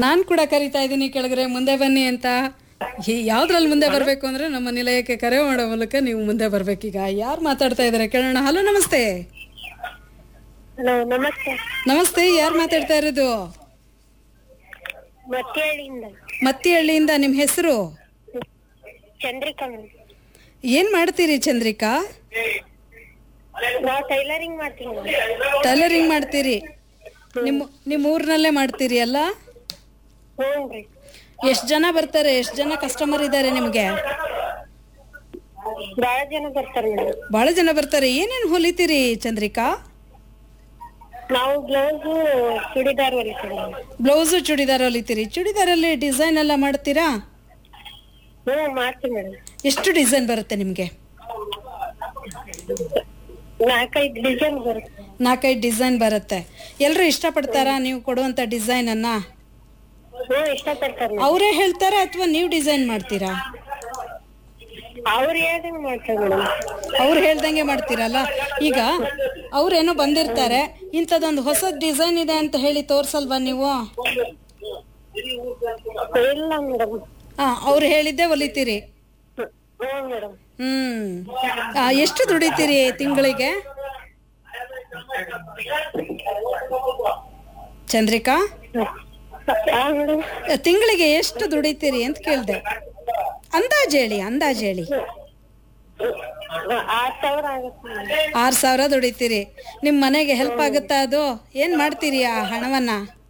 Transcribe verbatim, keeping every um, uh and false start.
ನಾನು ಕೂಡ ಕರಿತಾ ಇದ್ದೀನಿ ಕೆಳಗರೆ ಮುಂದೆ ಬನ್ನಿ ಅಂತ. ಯಾವ್ದ್ರಲ್ಲಿ ಮುಂದೆ ಬರಬೇಕು ಅಂದ್ರೆ ನಮ್ಮ ನಿಲಯಕ್ಕೆ ಕರೆ ಮಾಡೋ ಮೂಲಕ ನೀವು ಮುಂದೆ ಬರ್ಬೇಕೀಗ. ಯಾರು ಮಾತಾಡ್ತಾ ಇದಾರೆ ಕೇಳೋಣ. ಹಲೋ, ನಮಸ್ತೆ. ಹಲೋ, ನಮಸ್ತೆ. ನಮಸ್ತೆ, ಯಾರು ಮಾತಾಡ್ತಾ ಇರೋದು? ಮತ್ತಿಹಳ್ಳಿಯಿಂದ. ಮತ್ತಿಹಳ್ಳಿಯಿಂದ. ನಿಮ್ಮ ಹೆಸರು? ಚಂದ್ರಿಕಾ. ಏನ್ ಮಾಡ್ತೀರಿ ಚಂದ್ರಿಕಾ? ನಾವು ಟೈಲರಿಂಗ್ ಮಾಡ್ತೀವಿ. ಟೈಲರಿಂಗ್ ಮಾಡ್ತೀರಿ? ನಿಮ್ಮ ನಿಮ್ಮ ಊರಿನಲ್ಲೇ ಮಾಡ್ತೀರಿ ಅಲ್ಲ? ಹ್ಞೂನ್ರಿ. ಎಷ್ಟು ಜನ ಬರ್ತಾರೆ? ಎಷ್ಟು ಜನ ಕಸ್ಟಮರ್ ಇದ್ದಾರೆ ನಿಮಗೆ? ಬಹಳ ಜನ ಬರ್ತಾರೆ ಮೇಡಮ್. ಬಹಳ ಜನ ಬರ್ತಾರೆ. ಏನೇನು ಹೊಲಿತೀರಿ ಚಂದ್ರಿಕಾ? ನಾವು blouse, churidar ಹೊಲಿತೀವಿ. Blouse churidar ಹೊಲಿತೀರಿ. ಚೂಡಿದಾರಲ್ಲಿ design ಎಲ್ಲ ಮಾಡ್ತೀರಾ? ಹ್ಞೂ ಮಾಡ್ತೀವಿ ಮೇಡಮ್. ಎಷ್ಟು ಡಿಸೈನ್ ಬರುತ್ತೆ ನಿಮಗೆ? ನಾಲ್ಕೈದು ಡಿಸೈನ್ ಬರುತ್ತೆ. ನಾಲ್ಕೈದು ಡಿಸೈನ್ ಬರುತ್ತೆ. ಎಲ್ಲರೂ ಇಷ್ಟಪಡ್ತಾರಾ ನೀವು ಕೊಡುವಂಥ ಡಿಸೈನನ್ನು? ಹ್ಞೂ ಇಷ್ಟಪಡ್ತಾರೆ. ಅವರೇ ಹೇಳ್ತಾರಾ ಅಥವಾ ನೀವು ಡಿಸೈನ್ ಮಾಡ್ತೀರಾ? ಅವ್ರು ಹೇಳ್ದಂಗೆ ಮಾಡ್ತಾರೆ ಮೇಡಮ್. ಅವ್ರು ಹೇಳ್ದಂಗೆ ಮಾಡ್ತೀರಲ್ಲ. ಈಗ ಅವ್ರೇನೋ ಬಂದಿರ್ತಾರೆ, ಇಂಥದ್ದೊಂದು ಹೊಸ ಡಿಸೈನ್ ಇದೆ ಅಂತ ಹೇಳಿ ತೋರ್ಸಲ್ವಾ ನೀವು? ಇಲ್ಲ ಮೇಡಮ್. ಹಾ, ಅವ್ರು ಹೇಳಿದ್ದೆ ಹೊಲಿತೀರಿ. ಹ್ಞೂ ಮೇಡಮ್. ಹ್ಮ್ ಆ, ಎಷ್ಟು ದುಡಿತೀರಿ ತಿಂಗಳಿಗೆ ಚಂದ್ರಿಕಾ? ಮೇಡಮ್, ತಿಂಗಳಿಗೆ ಎಷ್ಟು ದುಡಿತೀರಿ ಅಂತ ಕೇಳಿದೆ. ಅಂದಾಜ್ ಹೇಳಿ, ಅಂದಾಜ್ ಹೇಳಿ. ಆರು ಸಾವಿರ ಆಗುತ್ತೆ. ಆರು ಸಾವಿರ ದುಡಿತೀರಿ. ನಿಮ್ಮ ಮನೆಗೆ ಹೆಲ್ಪ್ ಆಗುತ್ತಾ ಅದು? ಏನ್ ಮಾಡ್ತೀರಿ ಆ ಹಣವನ್ನ?